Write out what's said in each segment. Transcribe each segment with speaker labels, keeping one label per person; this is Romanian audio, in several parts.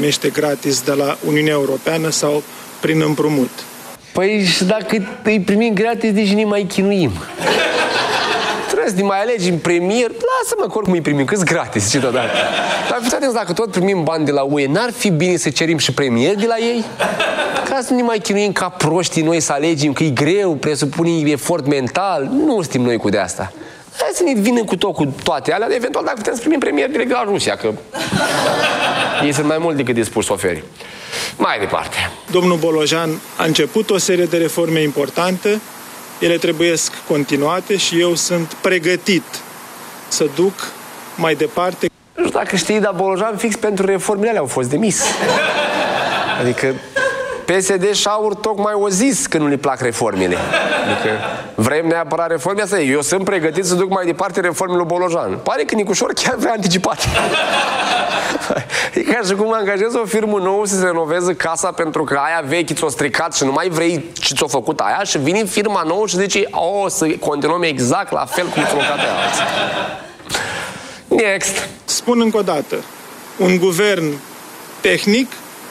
Speaker 1: primește gratis de la Uniunea Europeană sau prin împrumut.
Speaker 2: Păi și dacă îi primim gratis, deci ne mai chinuim. Trebuie să ne mai alegem premier. Lasă-mă, că oricum îi primim, că-s gratis, ce odată. Dar fiți atenți, dacă tot primim bani de la UE, n-ar fi bine să cerim și premier de la ei? Ca să nu ne mai chinuim ca proștii noi să alegem, că e greu, presupune efort mental. Nu știm noi cu de asta. Hai să ne vină cu toate alea, eventual dacă putem să primim premier direct de la Rusia, că ei sunt mai mult decât dispuși să oferi. Mai departe.
Speaker 1: Domnul Bolojan a început o serie de reforme importante, ele trebuiesc continuate și eu sunt pregătit să duc mai departe.
Speaker 2: Nu știu dacă știi, dar Bolojan fix pentru reformele alea au fost demis. Adică PSD și AUR tocmai o zis că nu le plac reformele. Adică vrem neapărat reforme, asta e. Eu sunt pregătit să duc mai departe reformele lui Bolojan. Pare că Nicușor chiar vrea anticipat. E ca și cum angajezi o firmă nouă să se renoveze casa pentru că aia veche ți-o stricat și nu mai vrei ce ți-o făcut aia și vine firma nouă și zice o să continuăm exact la fel cum ți-o făcut aia alții. Next.
Speaker 1: Spun încă o dată, un guvern tehnic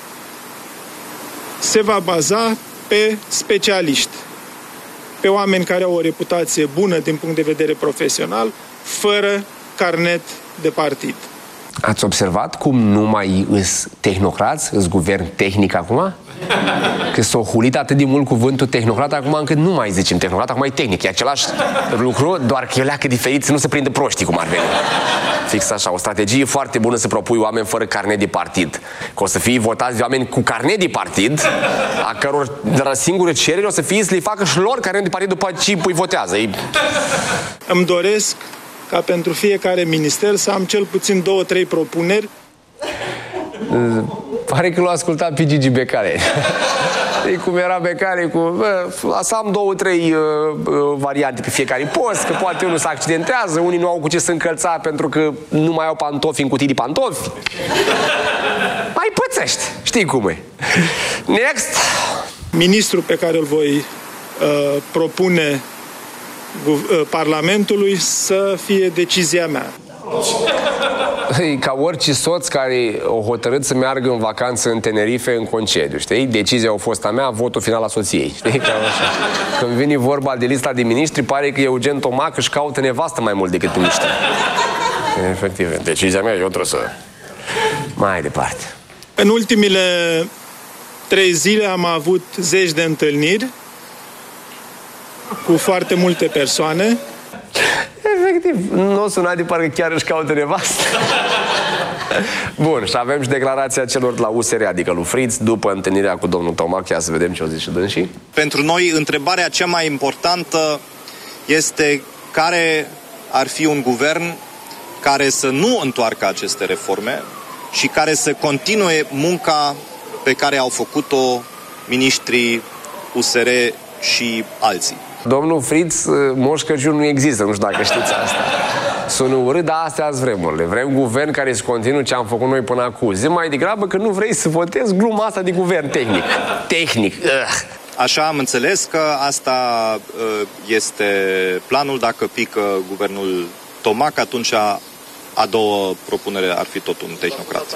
Speaker 1: se va baza pe specialiști, pe oameni care au o reputație bună din punct de vedere profesional, fără carnet de partid.
Speaker 2: Ați observat cum nu mai îs tehnocrați, îs guvern tehnic acum? Că s-a hulit atât de mult cuvântul tehnocrat acum încât nu mai zicem tehnocrat, acum e tehnic. E același lucru, doar că e o leacă diferit, să nu se prindă proștii cum ar veni. Fix așa, o strategie foarte bună să propui oameni fără carnet de partid. Că o să fie votați de oameni cu carnet de partid, a căror singură cerere o să fie să le facă și lor carnet de partid după ce îi votează.
Speaker 1: Îmi doresc ca pentru fiecare minister să am cel puțin 2-3 propuneri.
Speaker 2: Pare că l-a ascultat pe Gigi Becali. E cum era Becali cu... Să am 2-3 variante pe fiecare post, că poate unul se accidentează, unii nu au cu ce să încălța pentru că nu mai au pantofi în cutii de pantofi. Mai pățești, știi cum e. Next!
Speaker 1: Ministrul pe care îl voi propune Parlamentului să fie decizia mea.
Speaker 2: Ca orice soț care o hotărât să meargă în vacanță în Tenerife în concediu, știi? Decizia a fost a mea, votul final a soției, știi? Cam așa. Când vine vorba de lista de miniștri, pare că Eugen Tomac își caută nevastă mai mult decât miniștri. Efectiv, decizia mea, eu trebuie să... Mai departe.
Speaker 1: În ultimile 3 zile am avut zeci de întâlniri cu foarte multe persoane.
Speaker 2: Efectiv, nu o suna de parcă chiar își caută nevastă. Bun, și avem și declarația celor de la USR, adică lui Fritz, după întâlnirea cu domnul Tomac. Ia să vedem ce o zice dânsii.
Speaker 3: Pentru noi, întrebarea cea mai importantă este care ar fi un guvern care să nu întoarcă aceste reforme și care să continue munca pe care au făcut-o miniștrii USR și alții.
Speaker 2: Domnul Fritz, Moș Crăciun nu există, nu știu dacă știți asta. Sună urât, dar astea sunt vremurile. Vrem guvern care să continue ce am făcut noi până acum. Zi mai degrabă că nu vrei să votezi gluma asta de guvern tehnic. Tehnic.
Speaker 3: Așa am înțeles că asta este planul. Dacă pică guvernul Tomac, atunci a doua propunere ar fi tot un tehnocrat.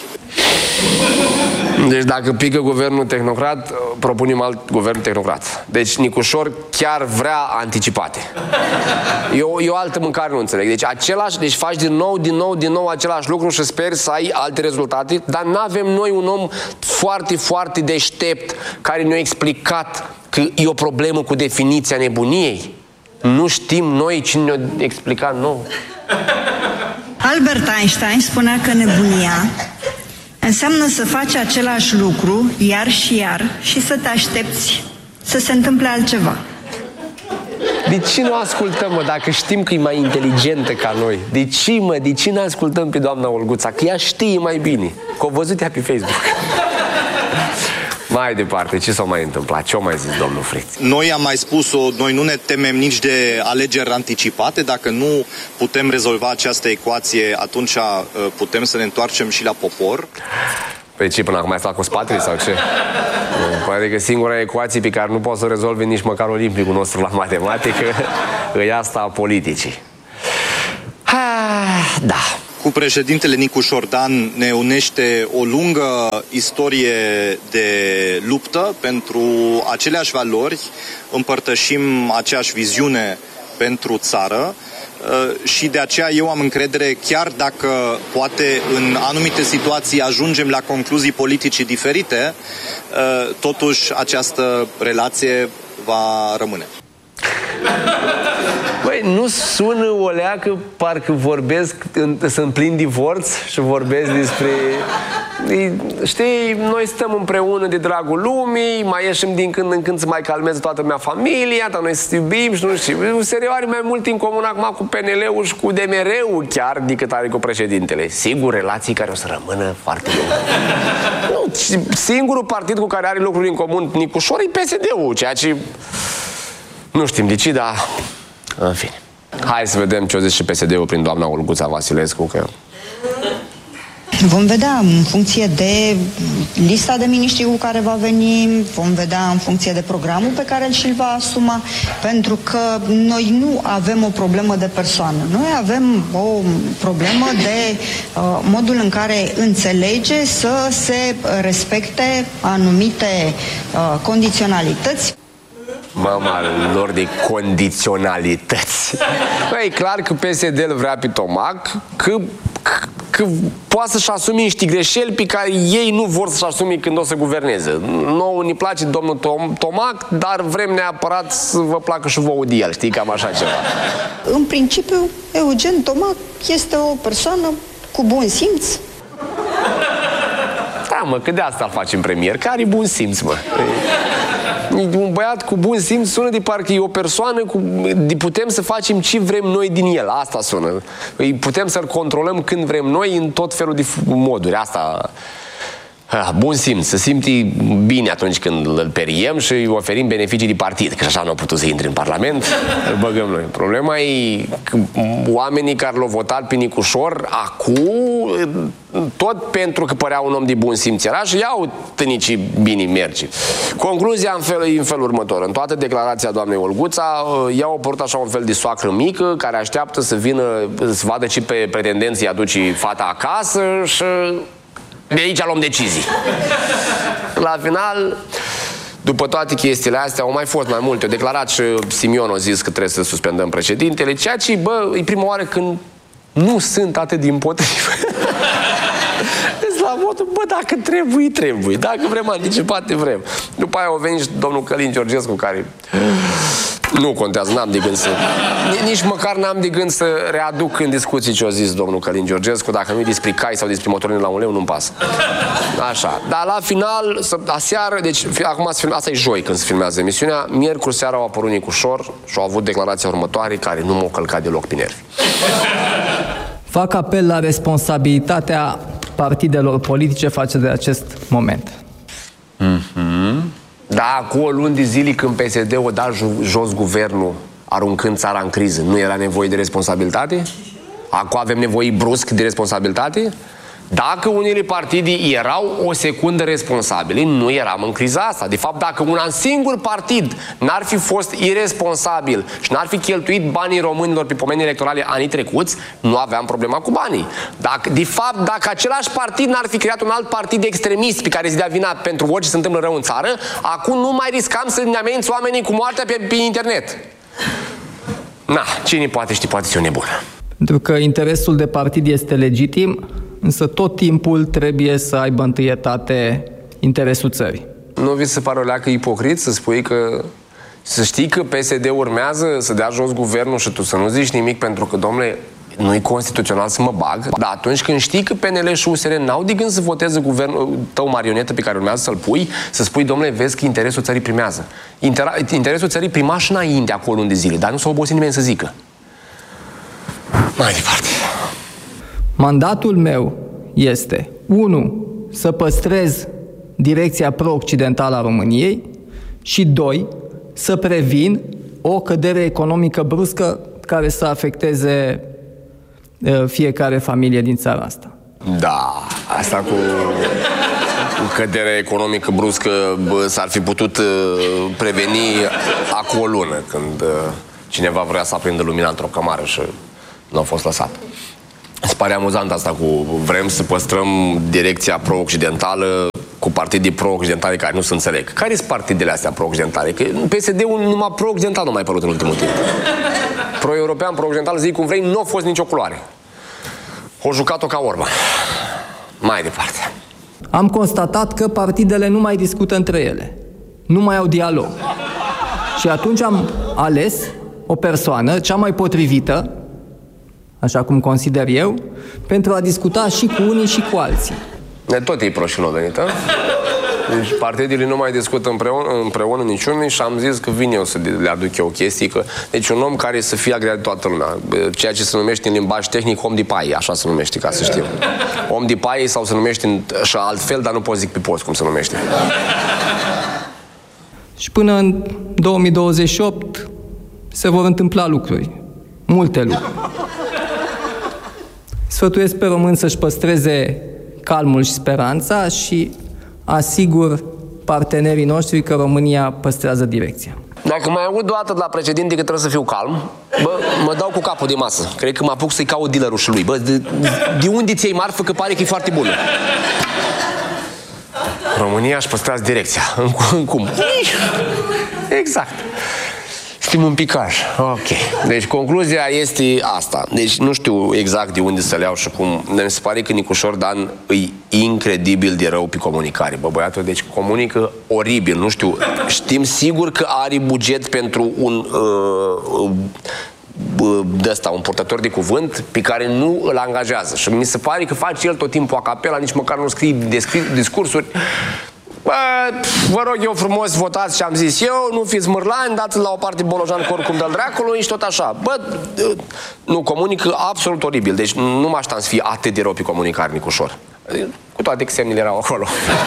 Speaker 2: Deci dacă pică guvernul tehnocrat, propunem alt guvern tehnocrat. Deci Nicușor chiar vrea anticipate. Eu altă mâncare nu înțeleg. Deci faci din nou același lucru și speri să ai alte rezultate, dar n-avem noi un om foarte, foarte deștept care ne-a explicat că e o problemă cu definiția nebuniei. Nu știm noi cine ne-a explicat nou.
Speaker 4: Albert Einstein spunea că nebunia înseamnă să faci același lucru iar și iar și să te aștepți să se întâmple altceva.
Speaker 2: De ce nu ascultăm, mă, dacă știm că e mai inteligentă ca noi? De ce nu ascultăm pe doamna Olguța? Că ea știe mai bine. Că o văzut ea pe Facebook. Mai departe, ce s-a mai întâmplat? Ce-o mai zis domnul Fritz?
Speaker 3: Noi am mai spus-o, noi nu ne temem nici de alegeri anticipate. Dacă nu putem rezolva această ecuație, atunci putem să ne întoarcem și la popor.
Speaker 2: Păi ce, până acum ai stat cu spatele sau ce? Pare că singura ecuație pe care nu poți să o rezolvi nici măcar olimpicul nostru la matematică e asta a politicii. Da.
Speaker 3: Cu președintele Nicu Șordan ne unește o lungă istorie de luptă pentru aceleași valori, împărtășim aceeași viziune pentru țară și de aceea eu am încredere, chiar dacă poate în anumite situații ajungem la concluzii politice diferite, totuși această relație va rămâne.
Speaker 2: Băi, nu sună o leacă, parcă vorbesc, sunt plin divorț și vorbesc despre... Știi, noi stăm împreună de dragul lumii, mai ieșim din când în când să mai calmeze toată mea familia, dar noi să iubim și nu știu. Serios, are mai mult în comun acum cu PNL-ul și cu DMR-ul chiar decât are cu președintele. Sigur, relații care o să rămână foarte lungă. Nu, singurul partid cu care are lucruri în comun Nicușor e PSD-ul, ceea ce... Nu știm de ce, dar... În fine. Hai să vedem ce o zice și PSD-ul prin doamna Olguța Vasilescu, că...
Speaker 4: Vom vedea în funcție de lista de miniștri cu care va veni, vom vedea în funcție de programul pe care și-l va asuma, pentru că noi nu avem o problemă de persoană. Noi avem o problemă de modul în care înțelege să se respecte anumite condiționalități.
Speaker 2: Mama lor de condiționalități. Băi, e clar că PSD îl vrea pe Tomac, că poate să-și asume niște greșeli pe care ei nu vor să-și asume când o să guverneze. Nouă ne place domnul Tomac, dar vrem neapărat să vă placă și vouă de el, știi, cam așa ceva.
Speaker 4: În principiu, Eugen Tomac este o persoană cu bun simț.
Speaker 2: Da, mă, că de asta îl facem premier, că are bun simț, mă. Un băiat cu bun simț sună de parcă e o persoană putem să facem ce vrem noi din el. Asta sună. Putem să-l controlăm când vrem noi în tot felul de moduri. Asta... Bun simț, să simți bine atunci când îl periem și îi oferim beneficii de partid, că așa nu au putut să intre în Parlament, îl băgăm noi. Problema e că oamenii care l-au votat pe Nicușor acum, tot pentru că părea un om de bun simț era și iau tânicii bine merge. Concluzia în felul următor. În toată declarația doamnei Olguța, ea a apărut așa un fel de soacră mică care așteaptă să vină, să vadă ce pe pretendenții aduce fata acasă și... de aici luăm decizii. La final, după toate chestiile astea, au mai fost mai multe. A declarat și Simion a zis că trebuie să suspendăm președintele, ceea ce, bă, e prima oară când nu sunt atât din împotrivă. Deci la modul, bă, dacă trebuie. Dacă vrem anticipate, vrem. După aia a venit și domnul Călin Georgescu, care... Nu contează, n-am de gând să... Nici măcar n-am de gând să readuc în discuții ce a zis domnul Călin Georgescu. Dacă nu e despre cai sau despre motorină la 1 leu, nu-mi pasă. Așa. Dar la final, aseară, deci acum asta e joi când se filmează emisiunea, miercuri seara au apărut Nicușor și au avut declarația următoare care nu m-au călcat deloc pe nervi.
Speaker 5: Fac apel la responsabilitatea partidelor politice față de acest moment.
Speaker 2: Da, cu o luni de zile când PSD o da jos guvernul, aruncând țara în criză, nu era nevoie de responsabilitate? Acum avem nevoie brusc de responsabilitate? Dacă unele partide erau o secundă responsabili, nu eram în criza asta. De fapt, dacă un singur partid n-ar fi fost irresponsabil și n-ar fi cheltuit banii românilor pe pomeni electorale anii trecuți, nu aveam problema cu banii. De fapt, dacă același partid n-ar fi creat un alt partid extremist pe care se dea vina pentru orice se întâmplă rău în țară, acum nu mai riscam să ne ameninți oamenii cu moartea pe internet. Na, cine poate ști, poate fi o nebună.
Speaker 5: Pentru că interesul de partid este legitim, însă tot timpul trebuie să aibă întâietate interesul țării.
Speaker 2: Nu vi se pare o leacă ipocrit să spui că... Să știi că PSD urmează să dea jos guvernul și tu să nu zici nimic pentru că, domnule, nu-i constituțional să mă bag, dar atunci când știi că PNL și USR n-au de gând să voteze guvernul tău marionetă pe care urmează să-l pui, să spui, domnule, vezi că interesul țării primează. Interesul țării prima și înainte acolo de zile, dar nu s-a obosit nimeni să zică. Mai departe.
Speaker 5: Mandatul meu este 1. Să păstrez direcția pro-occidentală a României și 2. Să previn o cădere economică bruscă care să afecteze fiecare familie din țara asta.
Speaker 2: Da, asta cu căderea economică bruscă s-ar fi putut preveni acum o lună, când cineva vrea să aprindă lumina într-o cămară și nu a fost lăsat. Se pare amuzant asta cu vrem să păstrăm direcția pro-occidentală cu partidii pro-occidentale care nu se înțeleg. Care sunt partidele astea pro-occidentale? Că PSD-ul numai pro-occidental nu mai părut în ultimul timp. Pro-european, pro-occidental, zic cum vrei, nu a fost nicio culoare. O jucat-o ca Orban. Mai departe.
Speaker 5: Am constatat că partidele nu mai discută între ele. Nu mai au dialog. Și atunci am ales o persoană, cea mai potrivită, așa cum consider eu, pentru a discuta și cu unii și cu alții.
Speaker 2: Tot e proști nou venit, Deci partidele nu mai discută împreună niciunul și am zis că vin eu să le aduc eu chestii. Deci un om care să fie agreat de toată lumea. Ceea ce se numește în limbaj tehnic om de paie, așa se numește, ca să știu. Om de paie sau se numește și altfel, dar nu pot zic pe post cum se numește.
Speaker 5: Și până în 2028 se vor întâmpla lucruri. Multe lucruri. Sfătuiesc pe români să-și păstreze calmul și speranța și asigur partenerii noștri că România păstrează direcția.
Speaker 2: Dacă mai aud o dată de la președinte că trebuie să fiu calm, mă dau cu capul de masă. Cred că mă apuc să-i caut dealerul și lui. De unde ți-ai marfă că pare că e foarte bună? România își păstrează direcția. Cum? Exact. Suntem în picaj. Ok. Deci concluzia este asta. Deci nu știu exact de unde să le iau și cum. Mi se pare că Nicușor Dan e incredibil de rău pe comunicare. Bă, băiatul, deci comunică oribil. Nu știu. Știm sigur că are buget pentru un un purtător de cuvânt pe care nu îl angajează. Și mi se pare că face el tot timpul a capela, nici măcar nu scrie discursuri. Bă, vă rog eu frumos, votați ce am zis eu, nu fiți mârlani, dați-l la o parte Bolojan cu oricum de-l dracului și tot așa. Bă, nu, comunică absolut oribil. Deci nu mă așteptam să fie atât de rău pe comunicare, Nicușor. Cu toate că semnele erau acolo.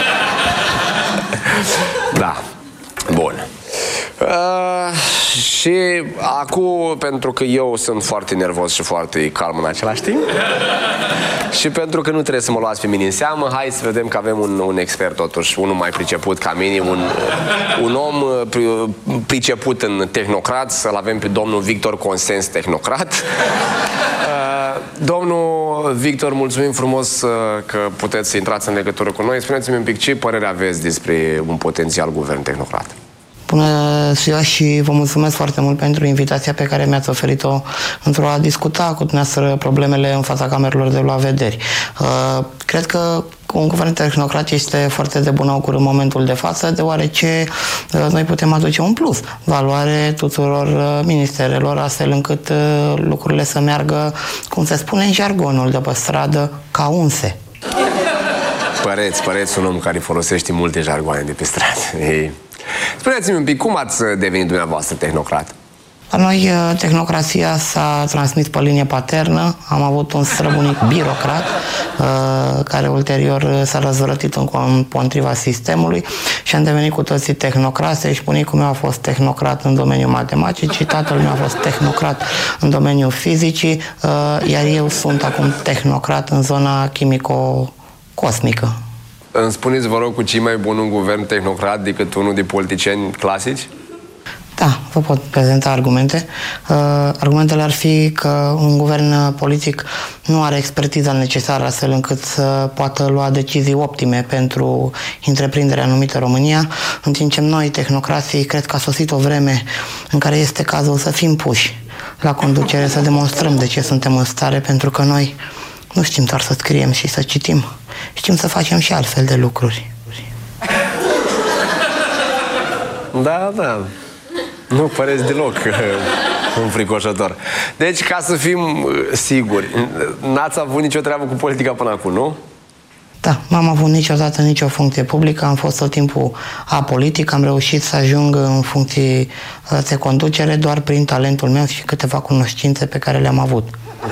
Speaker 2: Da. Bun. Și acum, pentru că eu sunt foarte nervos și foarte calm în același timp și pentru că nu trebuie să mă luați pe mine în seamă, hai să vedem că avem un expert totuși, unul mai priceput ca mine, un om priceput în tehnocrat, să-l avem pe domnul Victor Consens Tehnocrat. Domnul Victor, mulțumim frumos că puteți să intrați în legătură cu noi. Spuneți-mi un pic ce părere aveți despre un potențial guvern tehnocrat.
Speaker 6: Bună ziua și vă mulțumesc foarte mult pentru invitația pe care mi-ați oferit-o pentru a discuta cu dumneavoastră problemele în fața camerelor de luat vederi. Cred că un guvern tehnocrat este foarte de bun augur în momentul de față, deoarece noi putem aduce un plus, valoare tuturor ministerelor, astfel încât lucrurile să meargă, cum se spune în jargonul de pe stradă, ca unse.
Speaker 2: Păreți un om care folosește multe jargoane de pe stradă. Spuneți-mi un pic, cum ați devenit dumneavoastră tehnocrat?
Speaker 6: La noi, tehnocrația s-a transmis pe linie paternă. Am avut un străbunic birocrat, care ulterior s-a răzvrătit împotriva sistemului și am devenit cu toții tehnocrate și bunicul meu a fost tehnocrat în domeniul matematicii, tatăl meu a fost tehnocrat în domeniul fizicii, iar eu sunt acum tehnocrat în zona chimico-cosmică.
Speaker 2: Îmi spuneți, vă rog, cu ce mai bun un guvern tehnocrat decât unul de politicieni clasici?
Speaker 6: Da, vă pot prezenta argumente. Argumentele ar fi că un guvern politic nu are expertiza necesară astfel încât să poată lua decizii optime pentru întreprinderea numită România, în timp ce noi, tehnocrații, cred că a sosit o vreme în care este cazul să fim puși la conducere, să demonstrăm de ce suntem în stare, pentru că noi nu știm doar să scriem și să citim, știm să facem și altfel de lucruri.
Speaker 2: Da. Nu păreți deloc înfricoșător. Deci, ca să fim siguri, n-ați avut nicio treabă cu politica până acum, nu?
Speaker 6: Da, n-am avut niciodată nicio funcție publică, am fost tot timpul apolitic, am reușit să ajung în funcții de conducere doar prin talentul meu și câteva cunoștințe pe care le-am avut.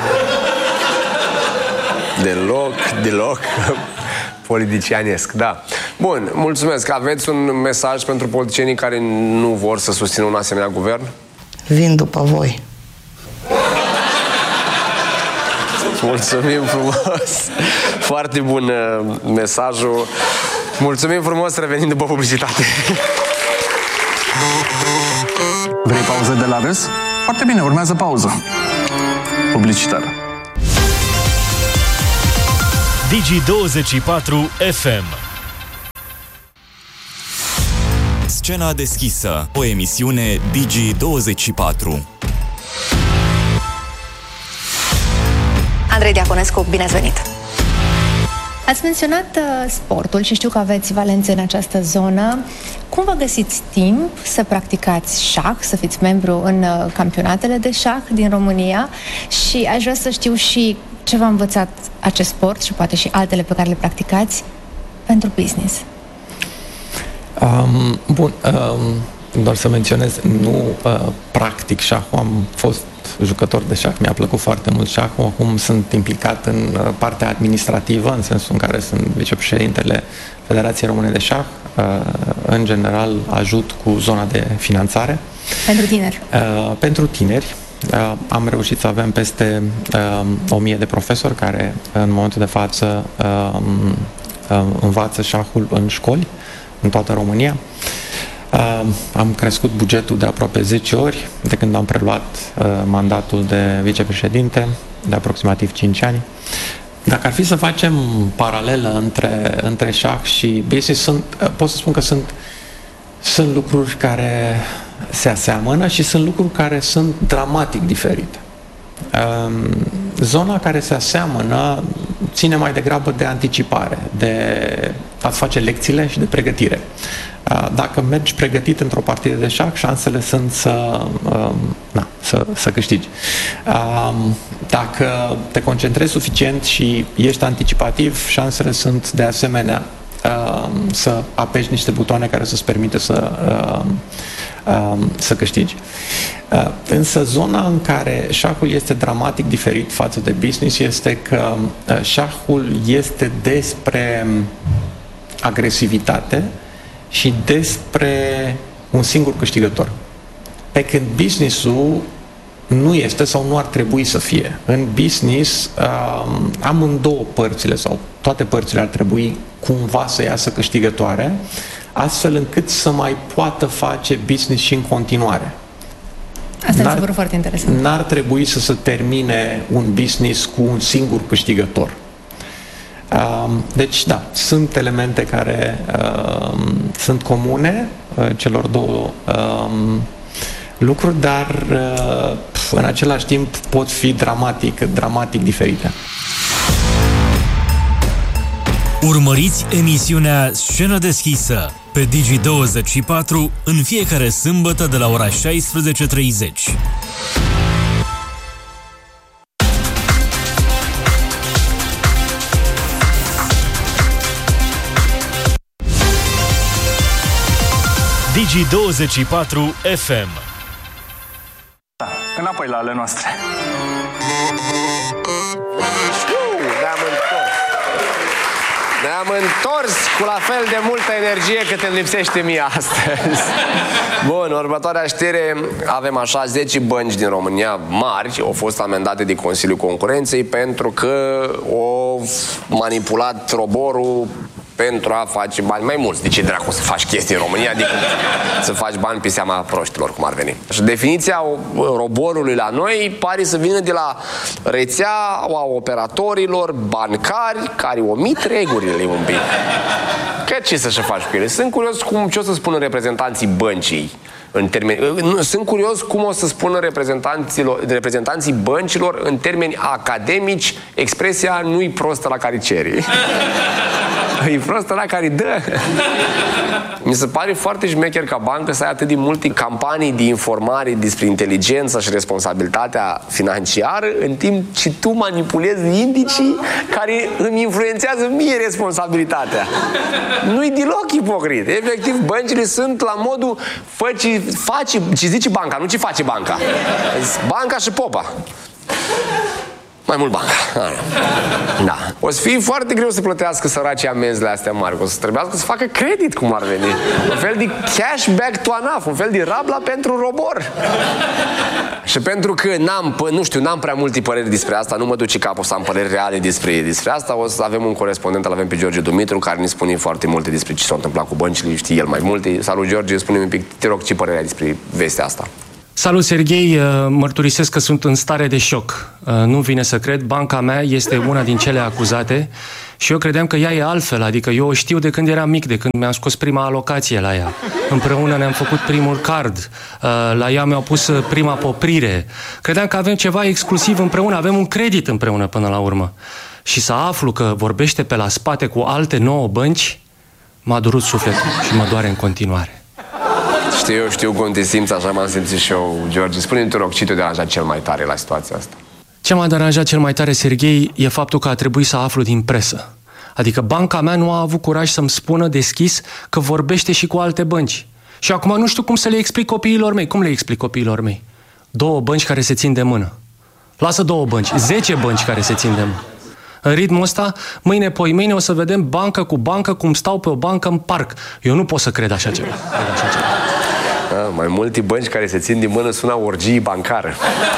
Speaker 6: Deloc
Speaker 2: politicianesc, da. Bun, mulțumesc. Aveți un mesaj pentru politicienii care nu vor să susțină un asemenea guvern?
Speaker 6: Vin după voi.
Speaker 2: Mulțumim frumos. Foarte bun mesajul. Mulțumim frumos, revenim după publicitate.
Speaker 7: Vrei pauză de la râs? Foarte bine, urmează pauză publicitară.
Speaker 8: Digi24 FM.
Speaker 9: Scena deschisă, o emisiune Digi24.
Speaker 10: Andrei Diaconescu, bine ați venit! Ați menționat sportul și știu că aveți valențe în această zonă. Cum vă găsiți timp să practicați șah, să fiți membru în campionatele de șah din România? Și aș vrea să știu și ce v-a învățat acest sport și poate și altele pe care le practicați pentru business.
Speaker 11: Doar să menționez, nu practic șahul, am fost jucător de șah, mi-a plăcut foarte mult șahul, acum sunt implicat în partea administrativă, în sensul în care sunt vicepreședintele Federației Române de Șah, în general ajut cu zona de finanțare.
Speaker 10: Pentru tineri?
Speaker 11: Pentru tineri. Am reușit să avem peste 1000 de profesori care în momentul de față învață șahul în școli, în toată România. Am crescut bugetul de aproape 10 ori de când am preluat mandatul de vicepreședinte, de aproximativ 5 ani. Dacă ar fi să facem paralelă între șah și business, pot să spun că sunt lucruri care se aseamănă și sunt lucruri care sunt dramatic diferite. Zona care se aseamănă ține mai degrabă de anticipare, de a-ți face lecțiile și de pregătire. Dacă mergi pregătit într-o partidă de șah, șansele sunt să câștigi. Dacă te concentrezi suficient și ești anticipativ, șansele sunt de asemenea să apeși niște butoane care să-ți permite să câștigi. Însă zona în care șahul este dramatic diferit față de business este că șahul este despre agresivitate și despre un singur câștigător. Pe când business-ul nu este sau nu ar trebui să fie. În business, amândouă părțile sau toate părțile ar trebui cumva să iasă câștigătoare, astfel încât să mai poată face business și în continuare.
Speaker 10: Asta mi se pare foarte interesant.
Speaker 11: N-ar trebui să se termine un business cu un singur câștigător. Deci, da, sunt elemente care sunt comune celor două lucruri, dar în același timp pot fi dramatic diferite.
Speaker 8: Urmăriți emisiunea Scenă deschisă pe Digi24 în fiecare sâmbătă de la ora 16:30. Digi24 FM.
Speaker 7: Înapoi la ale noastre.
Speaker 2: Ne-am întors cu la fel de multă energie cât îmi lipsește mie astăzi. Bun, următoarea știre. Avem așa 10 bănci din România mari au fost amendate de Consiliul Concurenței pentru că au manipulat roborul pentru a face bani mai mulți. De ce dracu să faci chestii în România decât să faci bani pe seama proștilor, cum ar veni? Și definiția roborului la noi pare să vină de la rețeaua operatorilor bancari care omit regulile un pic. Că ce să-și faci cu ele? Sunt curios ce o să spună reprezentanții băncii în termeni. Sunt curios cum o să spună reprezentanții băncilor în termeni academici expresia nu-i prostă la care ceri. E prostă la care dă. Mi se pare foarte șmecher ca bancă să ai atât de multe campanii de informare despre inteligența și responsabilitatea financiară, în timp ce tu manipulezi indicii care îmi influențează mie responsabilitatea. Nu-i deloc ipocrit. Efectiv, băncile sunt la modul face ce zice banca, nu ce face banca. Banca și popa. Mai mult banca. Da. O să fie foarte greu să plătească săracii amenzile astea mari. O să trebuiască să facă credit, cum ar veni. Un fel de cashback to ANAF, un fel de rabla pentru robor. Și pentru că n-am prea multe păreri despre asta, nu mă duce capul să am păreri reale despre asta, o să avem un corespondent, îl avem pe George Dumitru, care ne spune foarte multe despre ce s-a întâmplat cu băncile, știe el mai multe. Salut, George, spune-mi un pic, te rog, ce părere ai despre vestea asta?
Speaker 12: Salut, Serghei, mărturisesc că sunt în stare de șoc. Nu vine să cred, banca mea este una din cele acuzate și eu credeam că ea e altfel, adică eu o știu de când eram mic, de când mi-am scos prima alocație la ea. Împreună ne-am făcut primul card, la ea mi-au pus prima poprire. Credeam că avem ceva exclusiv împreună, avem un credit împreună până la urmă. Și să aflu că vorbește pe la spate cu alte 9 bănci, m-a durut sufletul și mă doare în continuare.
Speaker 2: Știu cum te simți, așa m-am simțit și eu, George. Spune-mi, te rog, ce te-a deranjat cel mai tare la situația asta?
Speaker 12: Ce m-a deranjat cel mai tare, Serghei, e faptul că a trebuit să aflu din presă. Adică banca mea nu a avut curaj să-mi spună deschis că vorbește și cu alte bănci. Și acum nu știu cum să le explic copiilor mei. Cum le explic copiilor mei? 2 bănci care se țin de mână. Lasă 2 bănci, 10 bănci care se țin de mână. În ritmul ăsta, mâine o să vedem bancă cu bancă cum stau pe o bancă în parc. Eu nu pot să cred așa ceva.
Speaker 2: Mai multe bănci care se țin din mână sună orgie bancară.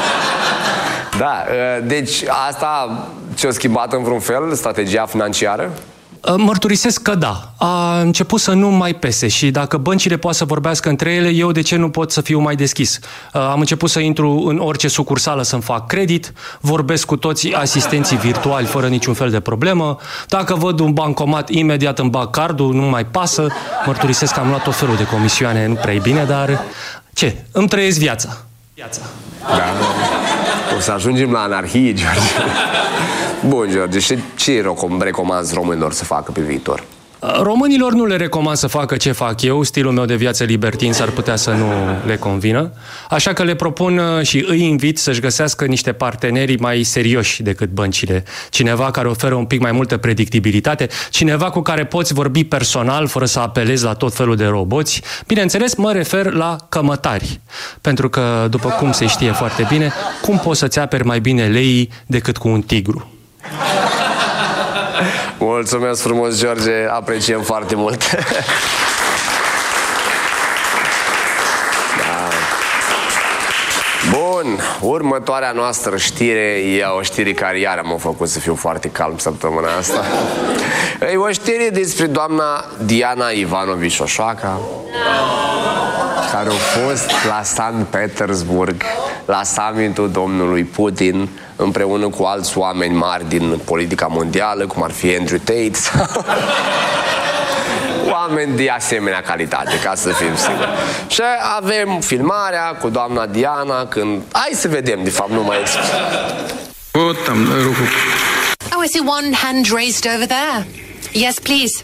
Speaker 2: Da, deci asta ce-a schimbat în vreun fel strategia financiară?
Speaker 12: Mărturisesc că da. A început să nu mai pese și dacă băncile pot să vorbească între ele, eu de ce nu pot să fiu mai deschis? Am început să intru în orice sucursală să-mi fac credit, vorbesc cu toți asistenții virtuali fără niciun fel de problemă. Dacă văd un bancomat, imediat îmi bag cardul, nu mai pasă. Mărturisesc că am luat tot felul de comisioane, nu prea e bine, dar ce? Îmi trăiesc viața.
Speaker 2: Da. O să ajungem la anarhie, George. Bun, George, și ce recomanzi românilor să facă pe viitor?
Speaker 12: Românilor nu le recomand să facă ce fac eu, stilul meu de viață libertin s-ar putea să nu le convină, așa că le propun și îi invit să-și găsească niște parteneri mai serioși decât băncile. Cineva care oferă un pic mai multă predictibilitate, cineva cu care poți vorbi personal fără să apelezi la tot felul de roboți. Bineînțeles, mă refer la cămătari, pentru că, după cum se știe foarte bine, cum poți să-ți aperi mai bine leii decât cu un tigru?
Speaker 2: Mulțumesc frumos, George, apreciem foarte mult. Da. Bun, următoarea noastră știre e o știre care iar m-a făcut să fiu foarte calm săptămâna asta. E o știre despre doamna Diana Ivanovici-Oșoaca, care a fost la Sankt Petersburg la summitul domnului Putin împreună cu alți oameni mari din politica mondială, cum ar fi Andrew Tate, oameni de asemenea calitate, ca să fim siguri. Și avem filmarea cu doamna Diana când... Hai să vedem, de fapt, nu mai explic.
Speaker 13: Oh, I see one hand raised over there. Yes, please.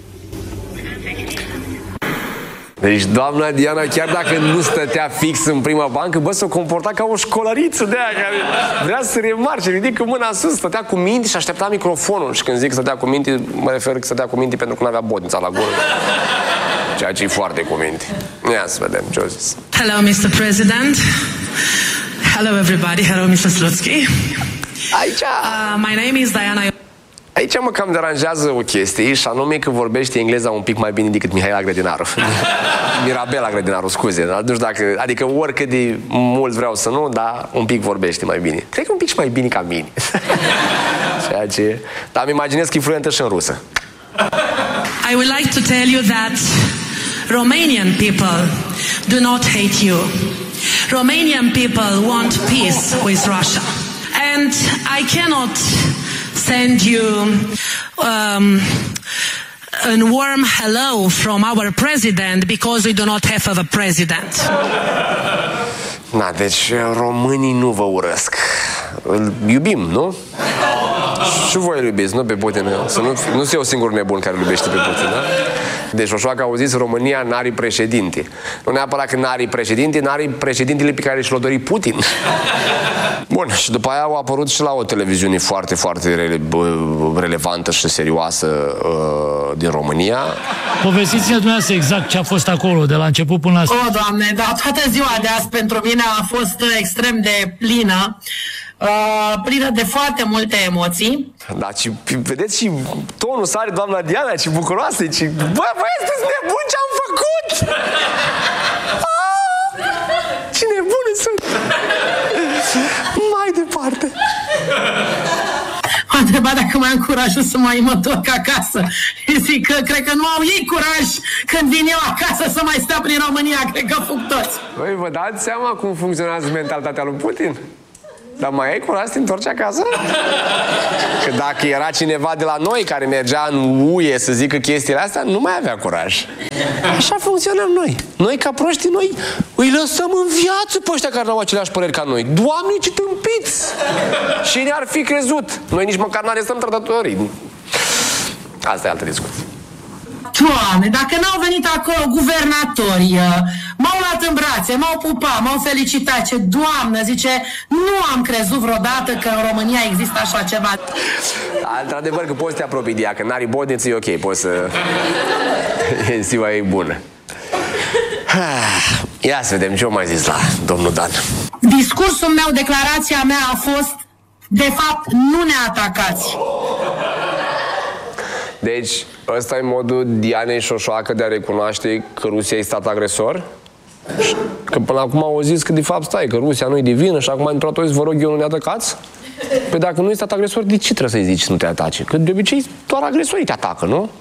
Speaker 2: Deci doamna Diana, chiar dacă nu stătea fix în prima bancă, bă, s-o comporta ca o școlăriță de aia care vrea să remarce, ridică mâna sus, stătea cu minte și aștepta microfonul. Și când zic stătea cu minte, mă refer că stătea cu minte pentru că nu avea botnița la gură. Ceea ce e foarte cu minte. Ia să vedem ce o zis.
Speaker 14: Hello, Mr. President. Hello, everybody. Hello, Mr. Slutsky.
Speaker 2: Aici...
Speaker 14: my name is Diana...
Speaker 2: Aici mă cam deranjează o chestie, și anume că vorbește engleza un pic mai bine decât Mihaela Grădinaru. Mirabela Grădinaru, scuze, dar nu știu dacă... Adică oricât de mult vreau să nu, dar un pic vorbește mai bine. Cred că un pic și mai bine ca mine. Ceea ce... Dar îmi imaginez că e fluentă și în rusă.
Speaker 14: I would like to tell you that Romanian people do not hate you. Romanian people want peace with Russia. And I cannot send you a warm hello from our president because we do not have a president.
Speaker 2: Na, deci românii nu vă urăsc. Îl iubim, nu? Și voi îl iubiți, nu pe Putin. Să nu fie eu singur nebun care îl iubește pe Putin, da? Deci Oșoaca au zis, România n-are președinte. Nu neapărat că n-are președinte, n-are președintele pe care și l-a dorit Putin. Bun, și după aia au apărut și la o televiziune foarte, foarte relevantă și serioasă din România.
Speaker 15: Povestiți-ne dumneavoastră exact ce a fost acolo, de la început până la...
Speaker 16: O, Doamne, dar toată ziua de azi pentru mine a fost extrem de plină. Plină de foarte multe emoții.
Speaker 2: Da, și vedeți și tonul sare doamna Diana, ce bucuroasă, ce... Bă, sunteți nebuni, ce-am făcut? Ce nebune sunt! Mai departe!
Speaker 16: M-a întrebat întrebat dacă mai am curajul să mai mă întorc acasă. Zic că cred că nu au ei curaj când vin eu acasă să mai stea prin România, cred că fug toți.
Speaker 2: Băi, vă dați seama cum funcționează mentalitatea lui Putin? Dar mai ai curaj să te întorci acasă? Că dacă era cineva de la noi care mergea în UE să zică chestiile astea, nu mai avea curaj. Așa funcționăm noi. Noi ca proști, noi îi lăsăm în viață pe ăștia care n-au aceleași păreri ca noi. Doamne, ce tâmpiți! Și ne-ar fi crezut. Noi nici măcar n-arestăm trădătorii. Asta e altă discuție.
Speaker 16: Doamne, dacă n-au venit acolo guvernatorii, m-au luat în brațe, m-au pupat, m-au felicitat, ce Doamnă, zice, nu am crezut vreodată că în România există așa ceva.
Speaker 2: Într-adevăr că poți să te apropii de ea, că n-are bodniță, e ok, poți să... Ziua e bună. Ia să vedem ce o mai zis la domnul Dan.
Speaker 16: Discursul meu, declarația mea a fost, de fapt, nu ne atacați.
Speaker 2: Deci, ăsta e modul Dianei Șoșoacă de a recunoaște că Rusia e stat agresor? Că până acum au zis că de fapt stai, că Rusia nu e divină și acum într-o dată vă rog eu, nu ne atacați? Păi dacă nu e stat agresor, de ce trebuie să-i zici să nu te atace? Că de obicei doar agresorii te atacă, nu?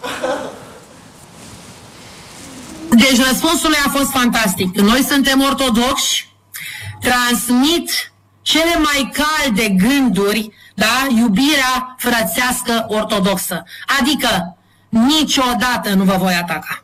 Speaker 16: Deci răspunsul a fost fantastic. Noi suntem ortodoxi, transmit cele mai calde gânduri, da? Iubirea frățească ortodoxă. Adică niciodată nu vă voi ataca.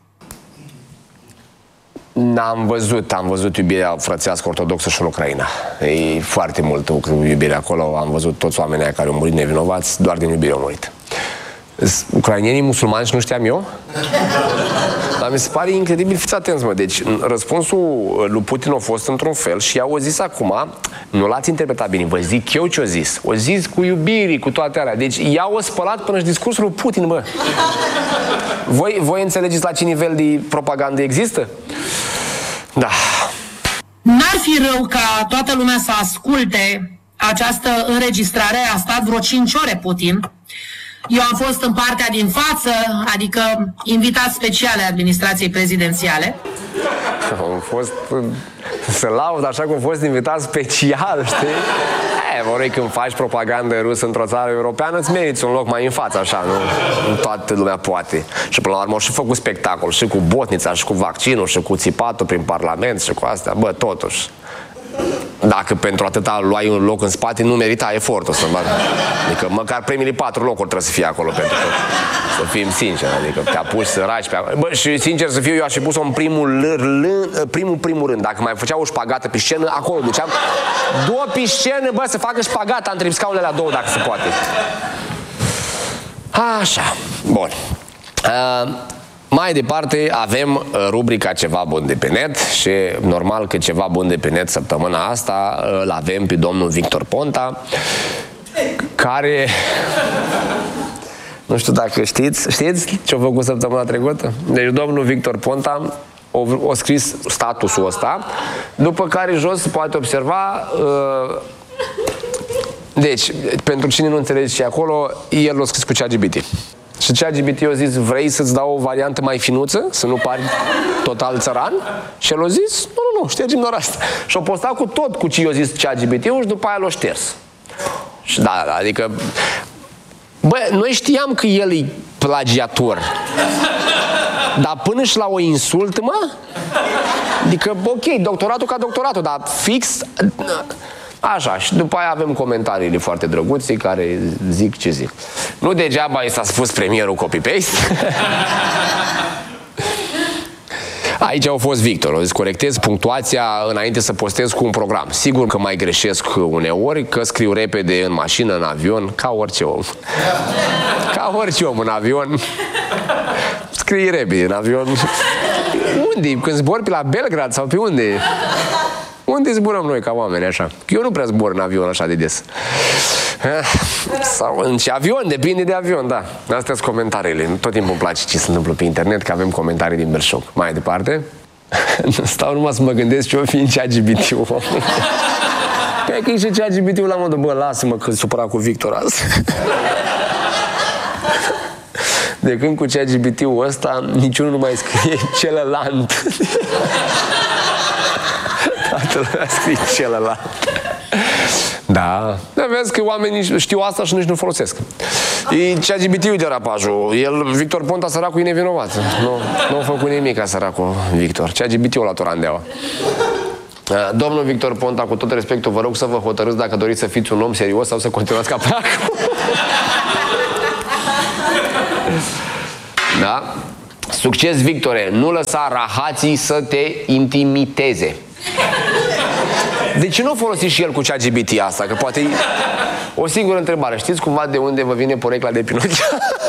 Speaker 2: Am văzut iubirea frățească ortodoxă și în Ucraina. E foarte multă iubire acolo. Am văzut toți oamenii care au murit nevinovați, doar din iubire au murit. Ucrainienii musulmani și nu știam eu? Dar mi se pare incredibil, fiți atenți, mă. Deci, răspunsul lui Putin a fost într-un fel și i-au zis acum, nu l-ați interpretat bine, vă zic eu ce-o zis. O zis cu iubirii, cu toate alea. Deci, i-au spălat până și discursul lui Putin, bă. Voi înțelegeți la ce nivel de propagandă există? Da.
Speaker 16: N-ar fi rău ca toată lumea să asculte această înregistrare. A stat vreo 5 ore Putin. Eu am fost în partea din față, adică invitat special al administrației prezidențiale.
Speaker 2: Am fost să laud așa cum a fost invitat special, știi? Vorrei când faci propagandă rusă într-o țară europeană, îți meriți un loc mai în față, așa, nu? Toată lumea poate. Și până la urmă și făcut spectacol, și cu botnița, și cu vaccinul, și cu țipatul prin parlament, și cu astea, bă, totuși. Dacă pentru atâta luai un loc în spate, nu merita efortul să bag. Adică măcar primele 4 locuri trebuie să fie acolo pentru tot. Să fim sinceri, adică te apuci să raci pe acolo. Bă, și sincer să fiu, eu aș fi pus-o în primul rând. Dacă mai făceau o șpagată pe scenă, acolo duceam 2 pe scenă, bă, să facă șpagata între scaunele alea 2, dacă se poate. Așa, bun. Mai departe avem rubrica Ceva Bun de pe net și normal că Ceva Bun de pe net săptămâna asta îl avem pe domnul Victor Ponta, care, nu știu dacă știți ce-a făcut săptămâna trecută? Deci domnul Victor Ponta a scris statusul ăsta, după care jos se poate observa. Deci, pentru cine nu înțelege ce e acolo, el l-a scris cu ChatGPT. Și ChatGPT a zis, vrei să-ți dau o variantă mai finuță, să nu pari total țăran? Și el a zis, nu, ștergem doar asta. Și a postat cu tot cu ce i-a zis ChatGPT-ul și după aia l-a șters. Și da, adică, bă, noi știam că el e plagiator. Dar până și la o insultă, mă? Adică, ok, doctoratul ca doctoratul, dar fix... Așa, și după aia avem comentariile foarte drăguțe care zic ce zic. Nu degeaba i s-a spus premierul copy-paste. Aici au fost Victor, o zis, corectez punctuația înainte să postez cu un program. Sigur că mai greșesc uneori, că scriu repede în mașină, în avion, ca orice om. Ca orice om în avion. Scrii repede în avion. Unde? Când zbori pe la Belgrad sau pe unde? Unde zburăm noi ca oameni așa? Eu nu prea zbor în avion așa de des. Sau în ce avion, depinde de avion, da. Astea sunt comentariile. Tot timpul îmi place ce se întâmplă pe internet, că avem comentarii din Belșug. Mai departe. Stau numai să mă gândesc ce o fi în ChatGPT-ul. Păi că e și ChatGPT-ul la modul, bă, lasă-mă că supăra cu Victor azi. De când cu ChatGPT-ul ăsta, niciunul nu mai scrie celălalt. Toată lumea scrie celălalt. Da. Vezi că oamenii știu asta și nici nu folosesc. E ChatGPT-ul derapajul. Victor Ponta, săracul, e nevinovat. Nu a făcut nimic, săracul Victor. ChatGPT-ul la Torandeaua. Domnul Victor Ponta, cu tot respectul, vă rog să vă hotărâți dacă doriți să fiți un om serios sau să continuați ca plac. Da? Succes, Victore! Nu lăsa rahații să te intimiteze. De ce nu folosiți și el cu ChatGPT asta? Că poate e o singură întrebare. Știți cumva de unde vă vine porecla de Pinocchio?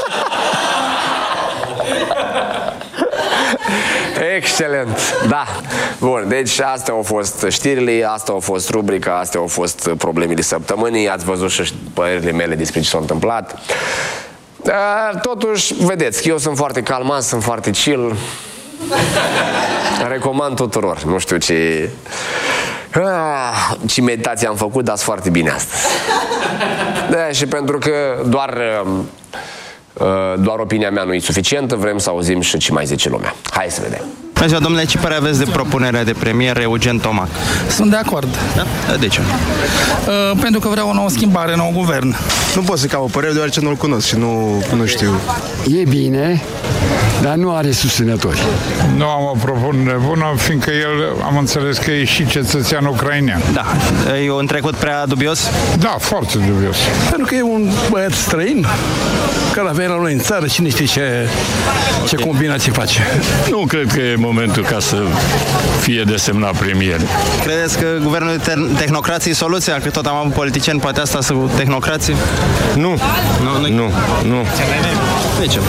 Speaker 2: Excelent! Da. Bun, deci astea au fost știrile, asta au fost rubrica, astea au fost problemele săptămânii. Ați văzut și părerile mele despre ce s-a întâmplat. Totuși, vedeți, eu sunt foarte calmat, sunt foarte chill. Recomand tuturor. Nu știu ce meditație am făcut, dar sunt foarte bine astăzi. Da, și pentru că doar opinia mea nu e suficientă, vrem să auzim și ce mai zice lumea. Hai să vedem.
Speaker 17: Așa, domnule, ce părere aveți de propunerea de premier Eugen Tomac?
Speaker 18: Sunt de acord.
Speaker 17: Da? De ce?
Speaker 18: Pentru că vreau o nouă schimbare, nou guvern.
Speaker 19: Nu pot să caut o părere deoarece nu-l cunosc și nu știu.
Speaker 20: E bine, dar nu are susținători.
Speaker 21: Nu am o propunere bună, fiindcă el, am înțeles că e și cetățean ucrainean.
Speaker 17: Da. E un trecut prea dubios?
Speaker 21: Da, foarte dubios.
Speaker 18: Pentru că e un băiat străin care avea la noi în țară, cine știe ce combinații face.
Speaker 22: Nu cred că e momentul ca să fie desemnat premier.
Speaker 17: Credeți că guvernul tehnocrației e soluția? Că tot am avut politicieni, poate asta să tehnocrații?
Speaker 22: Nu.
Speaker 17: De ce?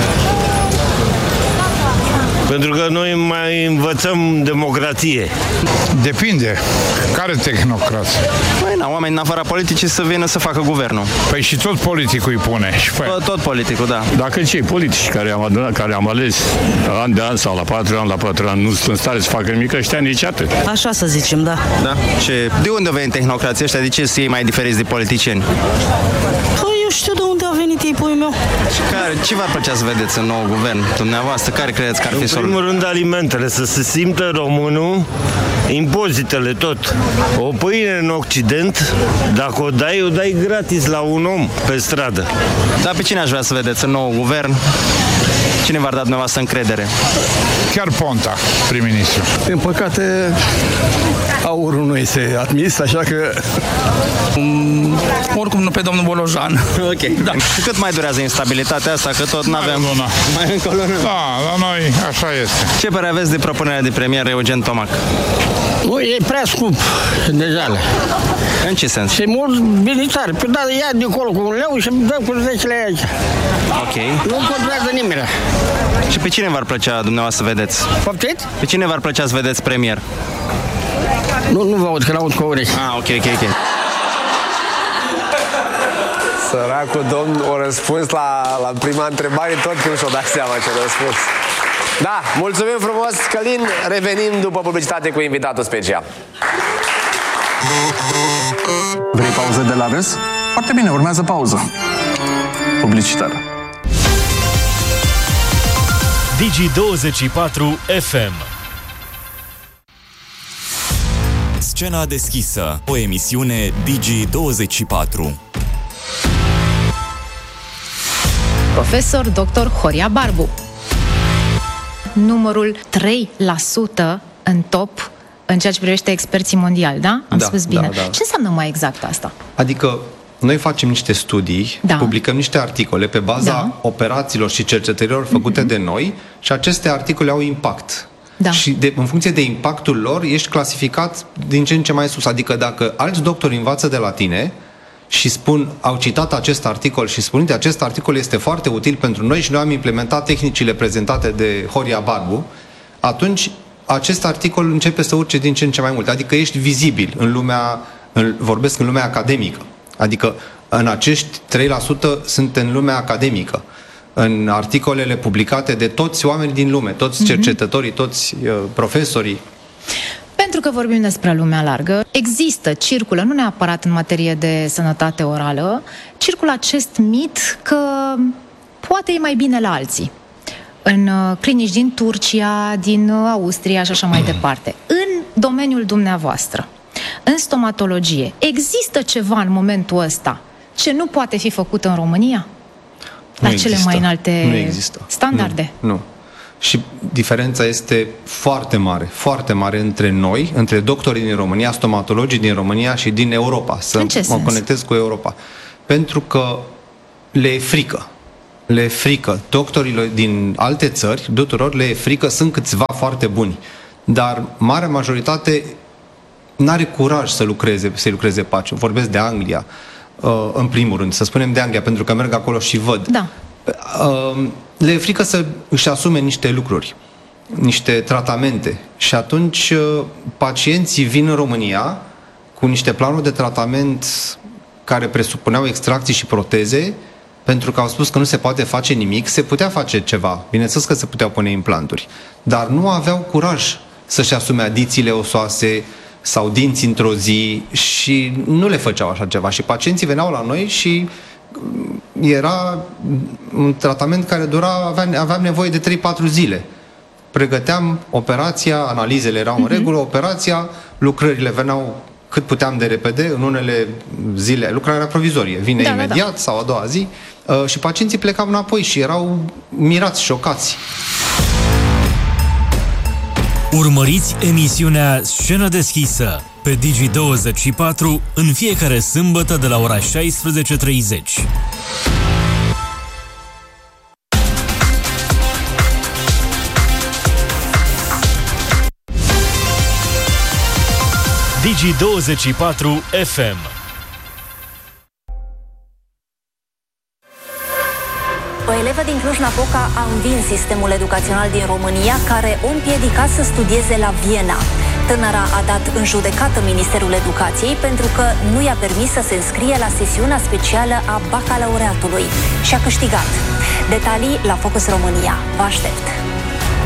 Speaker 22: Pentru că noi mai învățăm democrație.
Speaker 21: Depinde. Care tehnocrație?
Speaker 17: Păi, oameni în afara politicii să vină să facă guvernul.
Speaker 21: Păi și tot politicul îi pune.
Speaker 17: Tot politicul, da.
Speaker 22: Dacă cei politici care am adunat, care am ales an de an sau la 4 ani, nu sunt în stare să facă nimic, ăștia nici atât.
Speaker 23: Așa să zicem, da.
Speaker 17: Da? De unde veni tehnocrația ăștia? De ce sunt ei mai diferiți de politicieni?
Speaker 23: Eu știu de unde a venit ei, puiul meu.
Speaker 17: Ce v-ar plăcea să vedeți în nou guvern, dumneavoastră? Care credeți că ar fi
Speaker 22: soluția? În primul rând, alimentele, să se simtă românul, impozitele, tot. O pâine în Occident, dacă o dai gratis la un om pe stradă.
Speaker 17: Dar pe cine aș vrea să vedeți în nou guvern? Cine v-ar da dumneavoastră încredere?
Speaker 21: Chiar Ponta, prim-ministru.
Speaker 18: Din păcate, aurul nu este admis, așa că oricum nu pe domnul Bolojan.
Speaker 17: Ok. Da. Și cât mai durează instabilitatea asta? Că tot n-avem... Mai încă o lună.
Speaker 21: Da, la noi așa este.
Speaker 17: Ce părere aveți de propunerea de premier Eugen Tomac?
Speaker 23: Nu, e prea scump deja.
Speaker 17: În ce sens?
Speaker 23: Și mulți militari. Păi da, ia de acolo cu un leu și dă cu 10 lei aici.
Speaker 17: Ok.
Speaker 23: Nu controlează nimeni.
Speaker 17: Și pe cine v-ar plăcea dumneavoastră să vedeți?
Speaker 23: Poftiți?
Speaker 17: Pe cine v-ar plăcea să vedeți premier?
Speaker 23: Nu vă aud, că l-aud cu urechi.
Speaker 17: Ok.
Speaker 2: Săracul domn o răspuns la prima întrebare, tot că nu și-o dat seama ce răspuns. Da, mulțumim frumos, Călin. Revenim după publicitate cu invitatul special.
Speaker 7: Vrei pauză de la râs? Foarte bine, urmează pauză publicitară.
Speaker 8: Digi24 FM.
Speaker 9: Scena deschisă, o emisiune Digi24.
Speaker 10: Profesor Dr. Horia Barbu. Numărul 3% în top în ceea ce privește experții mondiali, da? Am spus bine. Da. Ce înseamnă mai exact asta?
Speaker 24: Adică noi facem niște studii, publicăm niște articole pe baza operațiilor și cercetărilor făcute de noi și aceste articole au impact.
Speaker 10: Da.
Speaker 24: Și în funcție de impactul lor ești clasificat din ce în ce mai sus. Adică dacă alți doctori învață de la tine și au citat acest articol și spun că acest articol este foarte util pentru noi și noi am implementat tehnicile prezentate de Horia Barbu, atunci acest articol începe să urce din ce în ce mai mult. Adică ești vizibil în lumea, vorbesc în lumea academică. Adică în acești 3% sunt în lumea academică. În articolele publicate de toți oamenii din lume, toți cercetătorii, toți profesorii.
Speaker 10: Pentru că vorbim despre lumea largă, circulă, nu neapărat în materie de sănătate orală, circulă acest mit că poate e mai bine la alții. În clinici din Turcia, din Austria și așa mai departe. În domeniul dumneavoastră, în stomatologie. Există ceva în momentul ăsta ce nu poate fi făcut în România? La cele mai înalte standarde?
Speaker 24: Nu. Și diferența este foarte mare între noi, între doctorii din România, stomatologii din România și din Europa. Să mă conectez cu Europa. Pentru că le e frică. Le e frică. Doctorilor din alte țări, tuturor le e frică, sunt câțiva foarte buni. Dar marea majoritate n-are curaj să lucreze pace. Vorbesc de Anglia, în primul rând. Să spunem de Anglia, pentru că merg acolo și văd.
Speaker 10: Da.
Speaker 24: Le e frică să își asume niște lucruri, niște tratamente. Și atunci pacienții vin în România cu niște planuri de tratament care presupuneau extracții și proteze, pentru că au spus că nu se poate face nimic. Se putea face ceva, bineînțeles că se puteau pune implanturi, dar nu aveau curaj să-și asume adițiile osoase sau dinți într-o zi și nu le făceau așa ceva. Și pacienții veneau la noi și era un tratament care aveam nevoie de 3-4 zile. Pregăteam operația, analizele erau în regulă, operația, lucrările veneau cât puteam de repede, în unele zile, lucrarea provizorie, vine imediat sau a doua zi, și pacienții plecau înapoi și erau mirați, șocați.
Speaker 8: Urmăriți emisiunea Scenă deschisă pe Digi24 în fiecare sâmbătă de la ora 16:30. Digi24 FM.
Speaker 1: O elevă din Cluj-Napoca a învins sistemul educațional din România, care o împiedica să studieze la Viena. Tânăra a dat în judecată Ministerul Educației pentru că nu i-a permis să se înscrie la sesiunea specială a bacalaureatului și a câștigat. Detalii la Focus România. Vă aștept!